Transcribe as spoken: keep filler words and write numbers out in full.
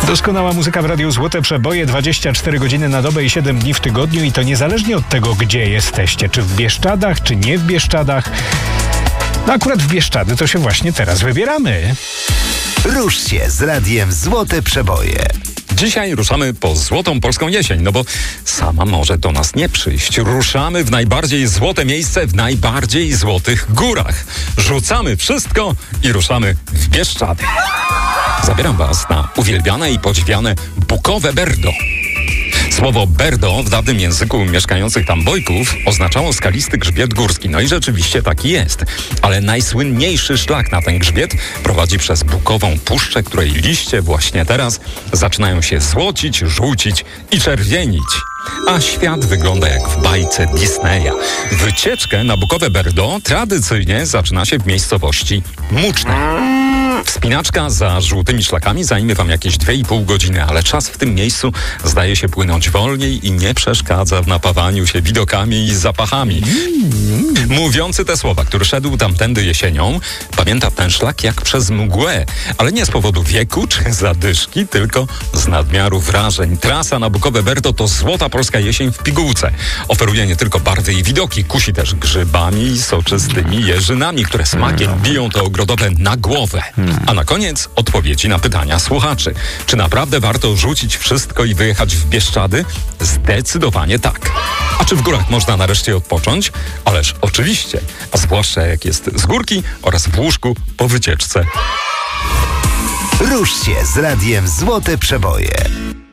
Doskonała muzyka w Radiu Złote Przeboje, dwadzieścia cztery godziny na dobę i siedem dni w tygodniu i to niezależnie od tego, gdzie jesteście, czy w Bieszczadach, czy nie w Bieszczadach. No akurat w Bieszczady to się właśnie teraz wybieramy. Rusz się z Radiem Złote Przeboje. Dzisiaj ruszamy po złotą polską jesień, no bo sama może do nas nie przyjść. Ruszamy w najbardziej złote miejsce w najbardziej złotych górach. Rzucamy wszystko i ruszamy w Bieszczady. Zabieram was na uwielbiane i podziwiane Bukowe Berdo. Słowo Berdo w dawnym języku mieszkających tam Bojków oznaczało skalisty grzbiet górski. No i rzeczywiście taki jest. Ale najsłynniejszy szlak na ten grzbiet prowadzi przez Bukową Puszczę, której liście właśnie teraz zaczynają się złocić, żółcić i czerwienić. A świat wygląda jak w bajce Disneya. Wycieczkę na Bukowe Berdo tradycyjnie zaczyna się w miejscowości Muczne. Wspinaczka za żółtymi szlakami zajmie wam jakieś dwie i pół godziny, ale czas w tym miejscu zdaje się płynąć wolniej i nie przeszkadza w napawaniu się widokami i zapachami. Mówiący te słowa, który szedł tamtędy jesienią, pamięta ten szlak jak przez mgłę, ale nie z powodu wieku czy zadyszki, tylko z nadmiaru wrażeń. Trasa na Bukowe Berdo to złota polska jesień w pigułce. Oferuje nie tylko barwy i widoki, kusi też grzybami i soczystymi jeżynami, które smakiem biją te ogrodowe na głowę. A na koniec odpowiedzi na pytania słuchaczy. Czy naprawdę warto rzucić wszystko i wyjechać w Bieszczady? Zdecydowanie tak. A czy w górach można nareszcie odpocząć? Ależ oczywiście, a zwłaszcza jak jest z górki oraz w łóżku po wycieczce. Rusz się z Radiem Złote Przeboje.